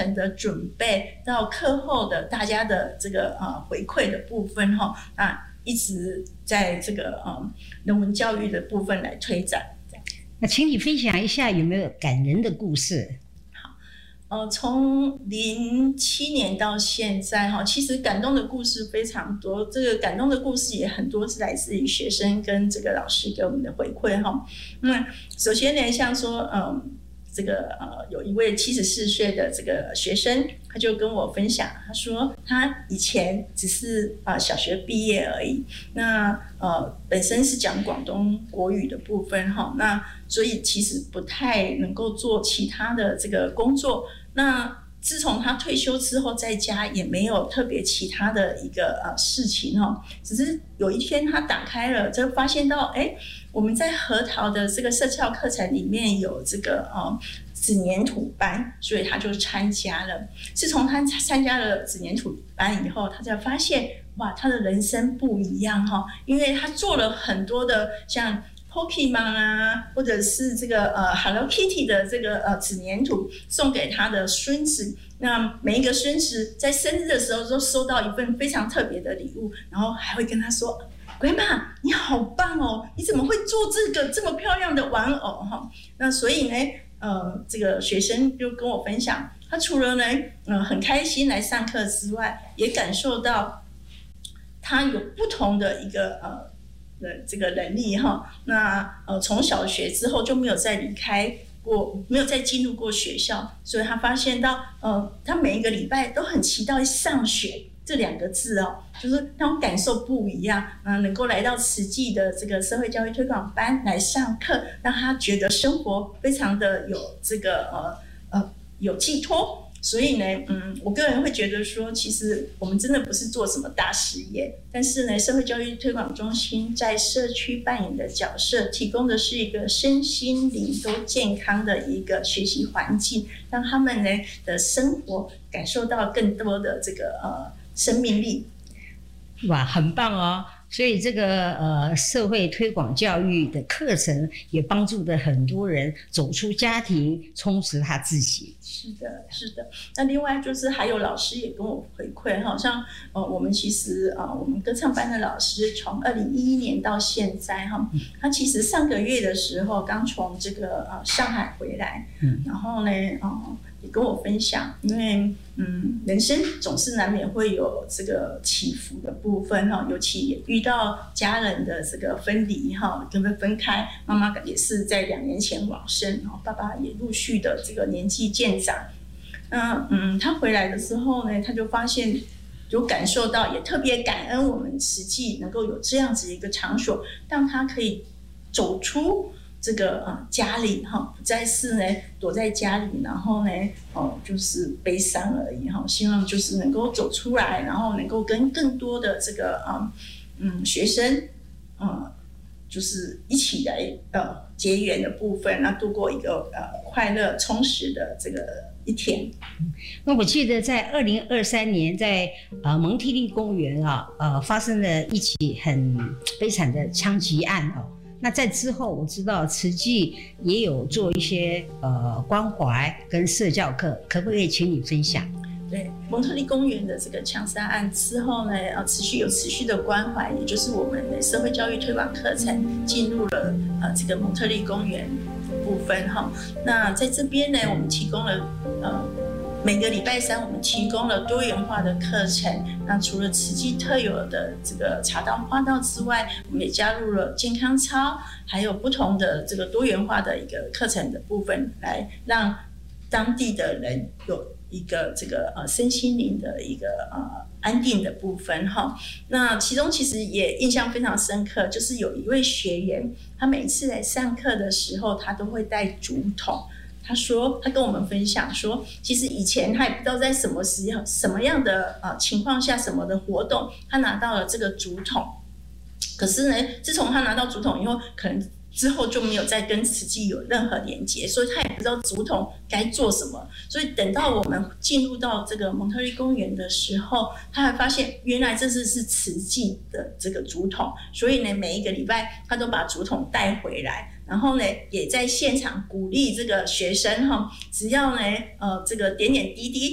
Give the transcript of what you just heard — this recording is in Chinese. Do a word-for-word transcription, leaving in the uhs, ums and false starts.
程的准备到课后的大家的这个呃回馈的部分哈，那一直在这个呃人文教育的部分来推展。 那请你分享一下有没有感人的故事？ 呃，从零七年到现在哈，其实感动的故事非常多。这个感动的故事也很多是来自于学生跟这个老师给我们的回馈哈。那首先呢，像说，嗯，这个呃，有一位七十四岁的这个学生，他就跟我分享，他说他以前只是啊、呃、小学毕业而已，那呃本身是讲广东国语的部分哈，那所以其实不太能够做其他的这个工作。那自从他退休之后，在家也没有特别其他的一个呃事情哦，只是有一天他打开了，就发现到，哎，我们在核桃的这个社教课程里面有这个呃纸黏土班，所以他就参加了。自从他参加了纸黏土班以后，他才发现，哇，他的人生不一样哈、哦，因为他做了很多的像Pokemon 啊，或者是这个呃 Hello Kitty 的这个呃纸黏土送给他的孙子，那每一个孙子在生日的时候都收到一份非常特别的礼物，然后还会跟他说 ：“Grandma， 你好棒哦，你怎么会做这个这么漂亮的玩偶？”哈，那所以呢，呃，这个学生就跟我分享，他除了呢，呃，很开心来上课之外，也感受到他有不同的一个呃。的这个能力哈，那呃从小学之后就没有再离开过，没有再进入过学校，所以他发现到呃他每一个礼拜都很期待上学这两个字哦，就是那种感受不一样，嗯、呃，能够来到慈济的这个社会教育推广班来上课，让他觉得生活非常的有这个呃呃有寄托。所以呢，嗯，我个人会觉得说，其实我们真的不是做什么大事业，但是呢，社会教育推广中心在社区扮演的角色，提供的是一个身心灵都健康的一个学习环境，让他们呢的生活感受到更多的这个呃生命力。 哇，很棒哦！所以这个呃社会推广教育的课程也帮助了很多人走出家庭，充实他自己。 是的，是的。那另外就是还有老师也跟我回馈，好像呃我们其实呃我们歌唱班的老师从二零一一年到现在哈，他其实上个月的时候刚从这个呃上海回来，嗯，然后呢呃也跟我分享，因为嗯人生总是难免会有这个起伏的部分哈，尤其也遇到家人的这个分离哈，跟分分开，妈妈也是在两年前往生，然后爸爸也陆续的这个年纪渐长。那嗯，他回来的时候呢，他就发现有感受到，也特别感恩我们慈济能够有这样子一个场所，让他可以走出这个呃家里哈，不再是呢躲在家里，然后呢哦就是悲伤而已哈。希望就是能够走出来，然后能够跟更多的这个嗯嗯学生嗯就是一起来呃结缘的部分，那度过一个呃快乐充实的这个一天。 那我记得在二零二三年在呃蒙特利公园啊呃发生了一起很悲惨的枪击案哦。那在之后，我知道慈济也有做一些呃关怀跟社教课，可不可以请你分享？ 对，蒙特利公园的这个枪杀案之后呢，呃，持续有持续的关怀，也就是我们的社会教育推广课程进入了呃这个蒙特利公园的部分哈。那在这边呢，我们提供了呃。每个礼拜三，我们提供了多元化的课程。那除了慈济特有的这个茶道、花道之外，我们也加入了健康操，还有不同的这个多元化的一个课程的部分，来让当地的人有一个这个呃身心灵的一个呃安定的部分哈。那其中其实也印象非常深刻，就是有一位学员，他每次来上课的时候，他都会带竹筒。他说，他跟我们分享说，其实以前他也不知道在什么时候、什么样的呃情况下、什么的活动，他拿到了这个竹筒。可是呢，自从他拿到竹筒以后，可能之后就没有再跟慈济有任何连结，所以他也不知道竹筒该做什么。所以等到我们进入到这个蒙特利公园的时候，他还发现原来这是是慈济的这个竹筒，所以呢，每一个礼拜他都把竹筒带回来。然后呢，也在现场鼓励这个学生哈，只要呢，呃，这个点点滴滴